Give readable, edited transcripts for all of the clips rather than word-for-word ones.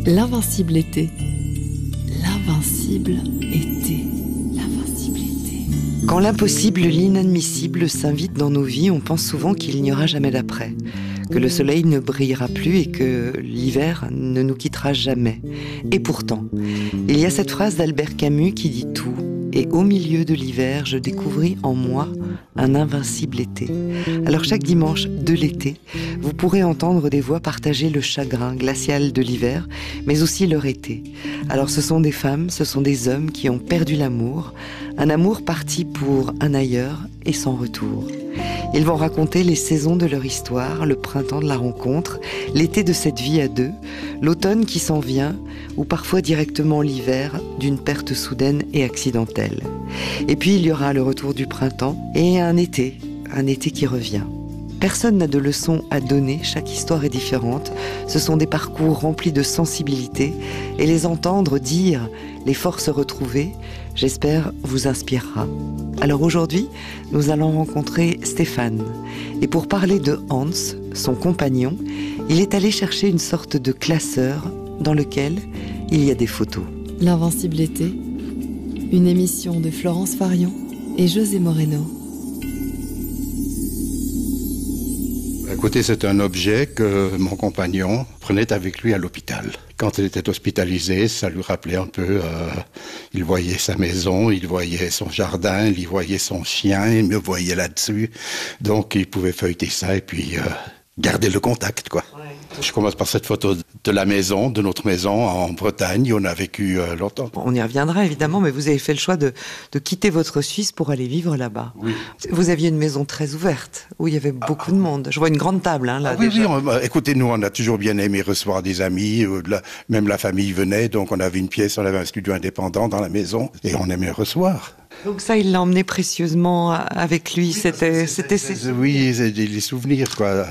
L'invincible été. L'invincible été. L'invincible été. Quand l'impossible, l'inadmissible s'invite dans nos vies, on pense souvent qu'il n'y aura jamais d'après, que le soleil ne brillera plus et que l'hiver ne nous quittera jamais. Et pourtant, il y a cette phrase d'Albert Camus qui dit tout. Et au milieu de l'hiver, je découvris en moi un invincible été. Alors chaque dimanche de l'été, vous pourrez entendre des voix partager le chagrin glacial de l'hiver, mais aussi leur été. Alors ce sont des femmes, ce sont des hommes qui ont perdu l'amour, un amour parti pour un ailleurs et sans retour. Ils vont raconter les saisons de leur histoire, le printemps de la rencontre, l'été de cette vie à deux, l'automne qui s'en vient, ou parfois directement l'hiver d'une perte soudaine et accidentelle. Et puis il y aura le retour du printemps et un été qui revient. Personne n'a de leçons à donner, chaque histoire est différente. Ce sont des parcours remplis de sensibilité et les entendre dire les forces retrouvées, j'espère, vous inspirera. Alors aujourd'hui, nous allons rencontrer Stéphane. Et pour parler de Hans, son compagnon, il est allé chercher une sorte de classeur dans lequel il y a des photos. L'invincible été. Une émission de Florence Farion et José Moreno. Écoutez, c'est un objet que mon compagnon prenait avec lui à l'hôpital. Quand il était hospitalisé, ça lui rappelait un peu, il voyait sa maison, il voyait son jardin, il voyait son chien, il me voyait là-dessus. Donc il pouvait feuilleter ça et puis garder le contact, quoi. Ouais. Je commence par cette photo de la maison, de notre maison en Bretagne. On a vécu longtemps. On y reviendra évidemment, mais vous avez fait le choix de quitter votre Suisse pour aller vivre là-bas. Oui. Vous aviez une maison très ouverte, où il y avait beaucoup de monde. Je vois une grande table, là. Oui, déjà. Oui, écoutez, nous, on a toujours bien aimé recevoir des amis. Même la famille venait, donc on avait une pièce, on avait un studio indépendant dans la maison, et on aimait recevoir. Donc ça, il l'a emmené précieusement avec lui. Oui, oui, les souvenirs, quoi.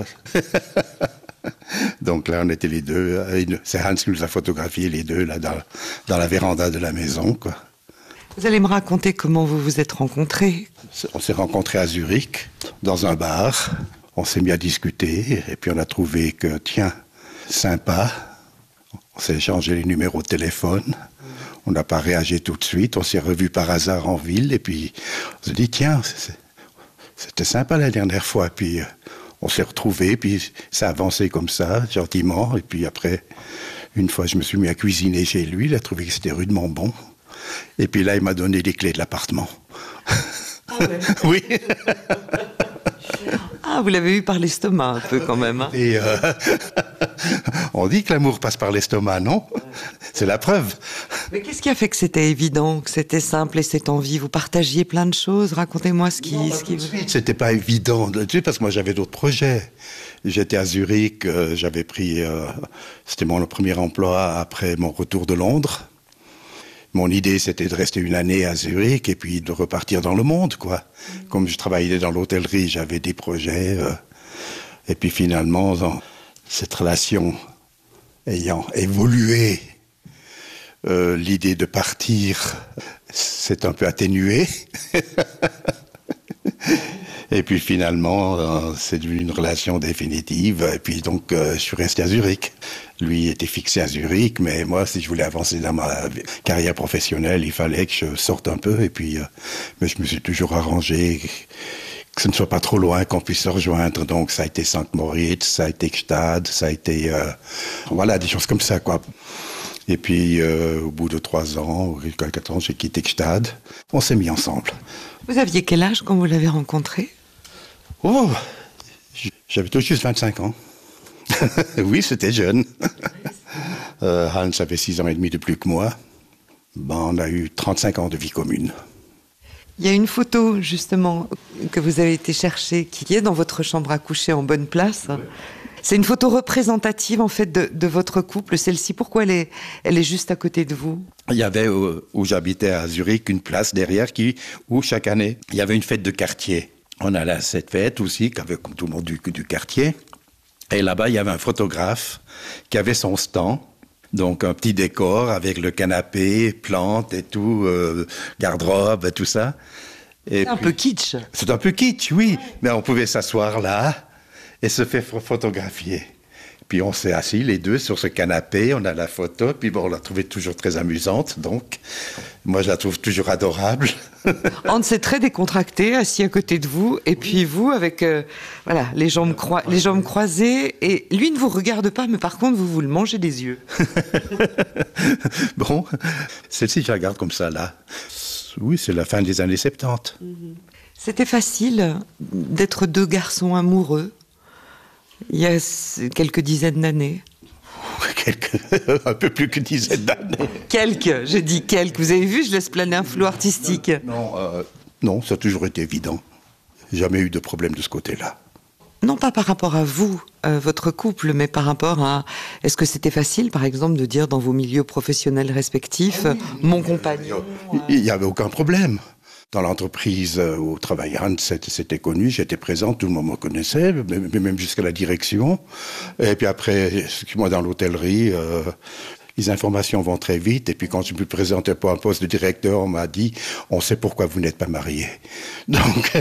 Donc là, on était les deux. C'est Hans qui nous a photographiés les deux là dans la véranda de la maison, quoi. Vous allez me raconter comment vous vous êtes rencontrés. On s'est rencontrés à Zurich, dans un bar. On s'est mis à discuter et puis on a trouvé que, tiens, sympa. On s'est échangé les numéros de téléphone. On n'a pas réagi tout de suite. On s'est revus par hasard en ville et puis on s'est dit, tiens, c'était sympa la dernière fois. Puis on s'est retrouvés, puis ça a avancé comme ça, gentiment. Et puis après, une fois, je me suis mis à cuisiner chez lui. Il a trouvé que c'était rudement bon. Et puis là, il m'a donné les clés de l'appartement. Ah ouais. Oui. Ah, vous l'avez eu par l'estomac un peu quand même. Hein. Et on dit que l'amour passe par l'estomac, non? C'est la preuve. Mais qu'est-ce qui a fait que c'était évident, que c'était simple et cette envie? Vous partagiez plein de choses. Racontez-moi ce qui... C'était pas évident, parce que moi j'avais d'autres projets. J'étais à Zurich, j'avais pris... c'était mon premier emploi après mon retour de Londres. Mon idée, c'était de rester une année à Zurich et puis de repartir dans le monde, quoi. Comme je travaillais dans l'hôtellerie, j'avais des projets. Et puis finalement, dans cette relation ayant évolué, l'idée de partir s'est un peu atténuée. Et puis finalement, c'est devenu une relation définitive. Et puis donc, je suis resté à Zurich. Lui était fixé à Zurich, mais moi, si je voulais avancer dans ma carrière professionnelle, il fallait que je sorte un peu. Et puis, mais je me suis toujours arrangé que ce ne soit pas trop loin, qu'on puisse se rejoindre. Donc, ça a été Saint-Moritz, ça a été Gstaad, ça a été... voilà, des choses comme ça, quoi. Et puis, au bout de 3 ans, ou 4 ans, j'ai quitté Gstaad. On s'est mis ensemble. Vous aviez quel âge quand vous l'avez rencontré? Oh, j'avais tout juste 25 ans. Oui, c'était jeune. Hans avait 6 ans et demi de plus que moi. Ben, on a eu 35 ans de vie commune. Il y a une photo, justement, que vous avez été chercher, qui est dans votre chambre à coucher en bonne place. Oui. C'est une photo représentative, en fait, de votre couple. Celle-ci, pourquoi elle est juste à côté de vous? Il y avait, où j'habitais à Zurich, une place derrière où chaque année, il y avait une fête de quartier. On allait à cette fête aussi, qu'avait comme tout le monde du quartier. Et là-bas, il y avait un photographe qui avait son stand. Donc, un petit décor avec le canapé, plantes et tout, garde-robe et tout ça. C'est un peu kitsch. C'est un peu kitsch, oui. Mais on pouvait s'asseoir là et se faire photographier. Puis on s'est assis les deux sur ce canapé, on a la photo, puis bon, on l'a trouvée toujours très amusante, donc moi je la trouve toujours adorable. Hans est très décontracté, assis à côté de vous, et puis vous avec voilà, les jambes croisées, et lui ne vous regarde pas, mais par contre vous le mangez des yeux. Bon, celle-ci je la garde comme ça là. Oui, c'est la fin des années 70. C'était facile d'être deux garçons amoureux il y a quelques dizaines d'années. Un peu plus qu'une dizaine d'années. Quelques, j'ai dit quelques. Vous avez vu, je laisse planer un flou artistique. Non, ça a toujours été évident. Jamais eu de problème de ce côté-là. Non pas par rapport à vous, votre couple, mais par rapport à... Est-ce que c'était facile, par exemple, de dire dans vos milieux professionnels respectifs, mon compagnon... Il n'y avait aucun problème. Dans l'entreprise où travaillait Hans, c'était connu, j'étais présent, tout le monde me connaissait, même jusqu'à la direction. Et puis après, moi dans l'hôtellerie, les informations vont très vite. Et puis quand je me présentais pour un poste de directeur, on m'a dit « On sait pourquoi vous n'êtes pas marié. » Donc,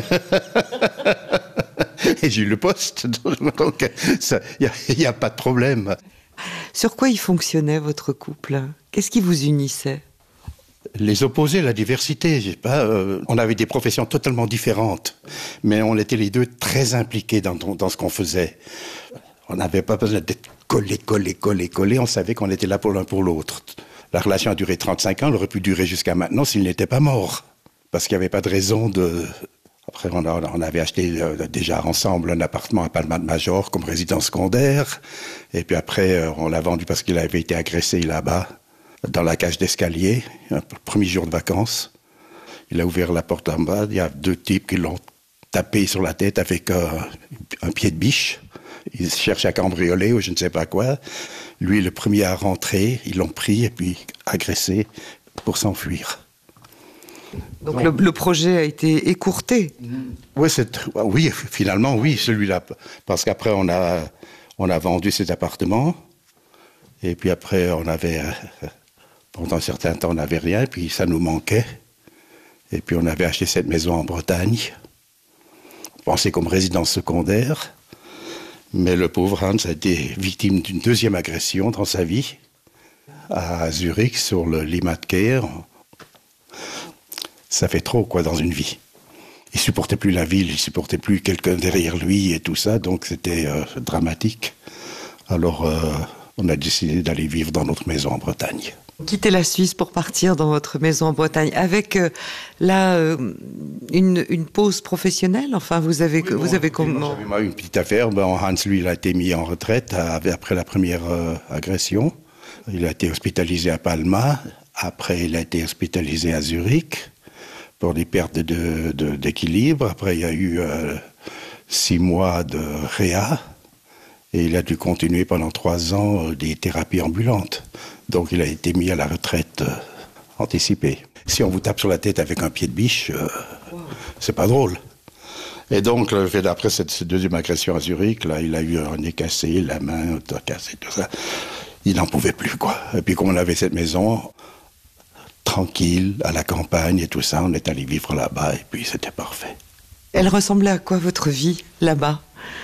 et j'ai eu le poste. Donc, il n'y a pas de problème. Sur quoi il fonctionnait, votre couple? Qu'est-ce qui vous unissait? Les opposés, la diversité, je sais pas, on avait des professions totalement différentes, mais on était les deux très impliqués dans ce qu'on faisait. On n'avait pas besoin d'être collés, on savait qu'on était là pour l'un pour l'autre. La relation a duré 35 ans, elle aurait pu durer jusqu'à maintenant s'il n'était pas mort, parce qu'il n'y avait pas de raison de... Après, on avait acheté déjà ensemble un appartement à Palma de Major comme résidence secondaire, et puis après, on l'a vendu parce qu'il avait été agressé là-bas, dans la cage d'escalier, un premier jour de vacances. Il a ouvert la porte en bas, il y a deux types qui l'ont tapé sur la tête avec un pied de biche. Ils cherchent à cambrioler ou je ne sais pas quoi. Lui, le premier à rentrer, ils l'ont pris et puis agressé pour s'enfuir. Donc le projet a été écourté. Oui, finalement, oui, celui-là. Parce qu'après, on a vendu cet appartement. Et puis après, pendant un certain temps, on n'avait rien, puis ça nous manquait. Et puis on avait acheté cette maison en Bretagne, pensée comme résidence secondaire. Mais le pauvre Hans a été victime d'une deuxième agression dans sa vie, à Zurich, sur le Limmatquai. Ça fait trop, quoi, dans une vie. Il supportait plus la ville, il supportait plus quelqu'un derrière lui et tout ça, donc c'était dramatique. Alors... on a décidé d'aller vivre dans notre maison en Bretagne. Quitter la Suisse pour partir dans votre maison en Bretagne, avec là une pause professionnelle. Enfin, vous avez comment? J'avais une petite affaire. Hans, lui, il a été mis en retraite après la première agression. Il a été hospitalisé à Palma. Après, il a été hospitalisé à Zurich pour des pertes d'équilibre. Après, il y a eu 6 mois de réa. Et il a dû continuer pendant 3 ans des thérapies ambulantes. Donc il a été mis à la retraite anticipée. Si on vous tape sur la tête avec un pied de biche, c'est pas drôle. Et donc, le fait d'après cette deuxième agression à Zurich, là, il a eu un nez cassé, la main cassée, tout ça. Il n'en pouvait plus, quoi. Et puis comme on avait cette maison, tranquille, à la campagne et tout ça, on est allé vivre là-bas et puis c'était parfait. Elle ressemblait à quoi votre vie là-bas ?